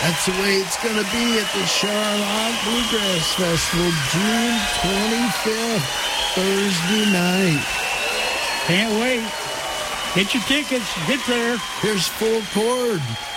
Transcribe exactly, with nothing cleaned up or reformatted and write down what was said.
That's the way it's going to be at the Charlotte Bluegrass Festival, June twenty-fifth, Thursday night. Can't wait. Get your tickets. Get there. Here's Full Chord.